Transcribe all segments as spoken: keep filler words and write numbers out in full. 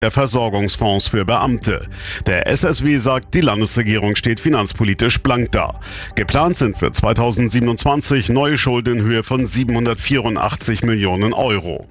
Der Versorgungsfonds für Beamte. Der S S W sagt, die Landesregierung steht finanzpolitisch blank da. Geplant sind für zweitausendsiebenundzwanzig neue Schulden in Höhe von siebenhundertvierundachtzig Millionen Euro.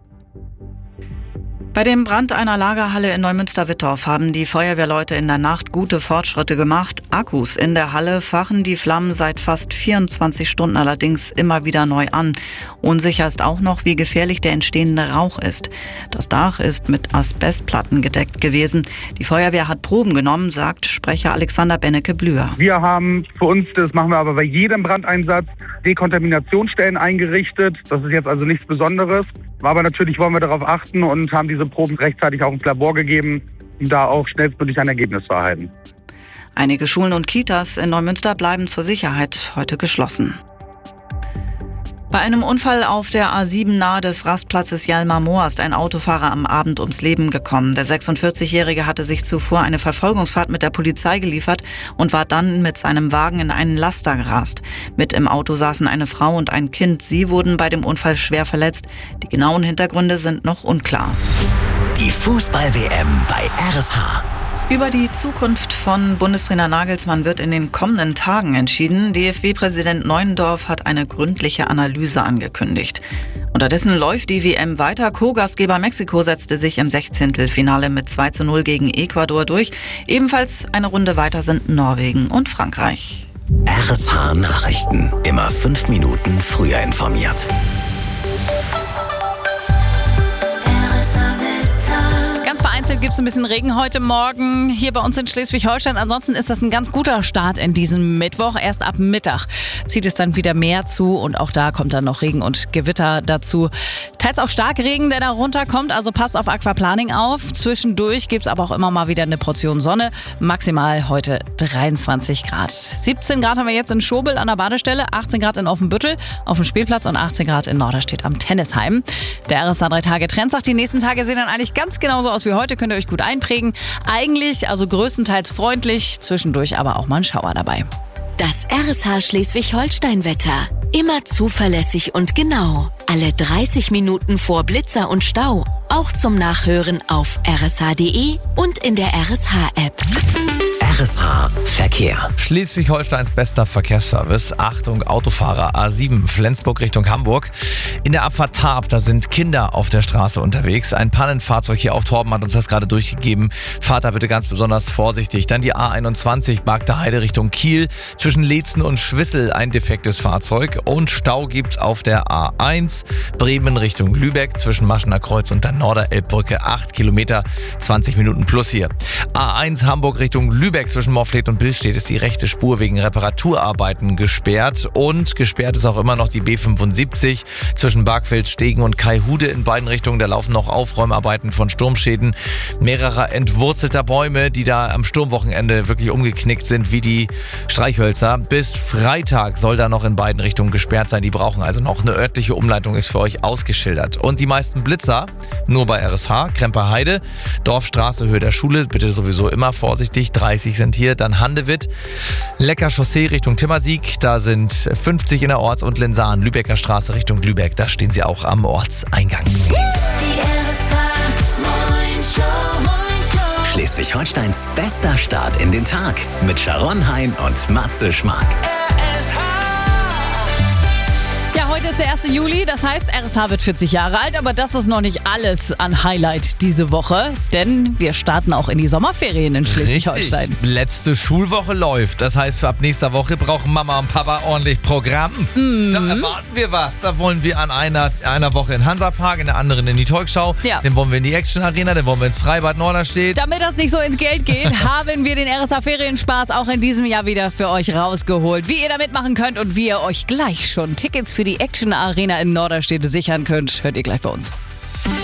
Bei dem Brand einer Lagerhalle in Neumünster-Wittorf haben die Feuerwehrleute in der Nacht gute Fortschritte gemacht. Akkus in der Halle fachen die Flammen seit fast vierundzwanzig Stunden allerdings immer wieder neu an. Unsicher ist auch noch, wie gefährlich der entstehende Rauch ist. Das Dach ist mit Asbestplatten gedeckt gewesen. Die Feuerwehr hat Proben genommen, sagt Sprecher Alexander Bennecke-Blüher. Wir haben für uns, das machen wir aber bei jedem Brandeinsatz, Dekontaminationsstellen eingerichtet. Das ist jetzt also nichts Besonderes. Aber natürlich wollen wir darauf achten und haben diese Proben rechtzeitig auch ins Labor gegeben, um da auch schnellstmöglich ein Ergebnis zu erhalten. Einige Schulen und Kitas in Neumünster bleiben zur Sicherheit heute geschlossen. Bei einem Unfall auf der A sieben nahe des Rastplatzes Jalmar-Moor ist ein Autofahrer am Abend ums Leben gekommen. Der sechsundvierzigjährige hatte sich zuvor eine Verfolgungsfahrt mit der Polizei geliefert und war dann mit seinem Wagen in einen Laster gerast. Mit im Auto saßen eine Frau und ein Kind. Sie wurden bei dem Unfall schwer verletzt. Die genauen Hintergründe sind noch unklar. Die Fußball-W M bei R S H. Über die Zukunft von Bundestrainer Nagelsmann wird in den kommenden Tagen entschieden. D F B-Präsident Neuendorf hat eine gründliche Analyse angekündigt. Unterdessen läuft die W M weiter. Co-Gastgeber Mexiko setzte sich im Sechzehntelfinale mit zwei zu null gegen Ecuador durch. Ebenfalls eine Runde weiter sind Norwegen und Frankreich. R S H Nachrichten. Immer fünf Minuten früher informiert. Vereinzelt gibt es ein bisschen Regen heute Morgen hier bei uns in Schleswig-Holstein. Ansonsten ist das ein ganz guter Start in diesem Mittwoch. Erst ab Mittag zieht es dann wieder mehr zu und auch da kommt dann noch Regen und Gewitter dazu. Teils auch Starkregen, der da runterkommt, also passt auf Aquaplaning auf. Zwischendurch gibt es aber auch immer mal wieder eine Portion Sonne. Maximal heute dreiundzwanzig Grad. siebzehn Grad haben wir jetzt in Schobel an der Badestelle, achtzehn Grad in Offenbüttel auf dem Spielplatz und achtzehn Grad in Norderstedt am Tennisheim. Der R S A drei Tage Trend sagt, die nächsten Tage sehen dann eigentlich ganz genauso aus wie heute. Könnt ihr euch gut einprägen. Eigentlich also größtenteils freundlich, zwischendurch aber auch mal ein Schauer dabei. Das R S H Schleswig-Holstein-Wetter. Immer zuverlässig und genau. Alle dreißig Minuten vor Blitzer und Stau. Auch zum Nachhören auf r s h punkt d e und in der R S H-App. R S H Verkehr. Schleswig-Holsteins bester Verkehrsservice. Achtung, Autofahrer. A sieben, Flensburg Richtung Hamburg. In der Abfahrt Tarp, da sind Kinder auf der Straße unterwegs. Ein Pannenfahrzeug hier, auch Torben hat uns das gerade durchgegeben. Fahrt da bitte ganz besonders vorsichtig. Dann die A einundzwanzig, Bagda Heide Richtung Kiel. Zwischen Leetzen und Schwissel ein defektes Fahrzeug. Und Stau gibt's auf der A eins, Bremen Richtung Lübeck. Zwischen Maschener Kreuz und der Norderelbbrücke. acht Kilometer, zwanzig Minuten plus hier. A eins Hamburg Richtung Lübeck. Zwischen Morfleet und Billstedt ist die rechte Spur wegen Reparaturarbeiten gesperrt. Und gesperrt ist auch immer noch die B fünfundsiebzig zwischen Bargfeld, Stegen und Kaihude in beiden Richtungen. Da laufen noch Aufräumarbeiten von Sturmschäden mehrerer entwurzelter Bäume, die da am Sturmwochenende wirklich umgeknickt sind wie die Streichhölzer. Bis Freitag soll da noch in beiden Richtungen gesperrt sein. Die brauchen also noch eine örtliche Umleitung, ist für euch ausgeschildert. Und die meisten Blitzer nur bei R S H, Kremper Heide, Dorfstraße, Höhe der Schule, bitte sowieso immer vorsichtig, dreißig sind hier, dann Handewitt, Lecker Chaussee Richtung Timmersieg, da sind fünfzig in der Orts- und Lensahn, Lübecker Straße Richtung Lübeck, da stehen sie auch am Ortseingang. Schleswig-Holsteins bester Start in den Tag mit Sharon Hein und Matze Schmark. Ja, heute ist der erste Juli, das heißt, R S H wird vierzig Jahre alt, aber das ist noch nicht alles an Highlight diese Woche, denn wir starten auch in die Sommerferien in Schleswig-Holstein. Richtig. Letzte Schulwoche läuft, das heißt, ab nächster Woche brauchen Mama und Papa ordentlich Programm. Mhm. Da erwarten wir was, da wollen wir an einer, einer Woche in Hansapark, in der anderen in die Talkshow, ja. Dann wollen wir in die Action Arena, dann wollen wir ins Freibad Norderstedt. Damit das nicht so ins Geld geht, haben wir den R S H Ferienspaß auch in diesem Jahr wieder für euch rausgeholt. Wie ihr da mitmachen könnt und wie ihr euch gleich schon Tickets für die Action Arena in Norderstedt sichern könnt, hört ihr gleich bei uns.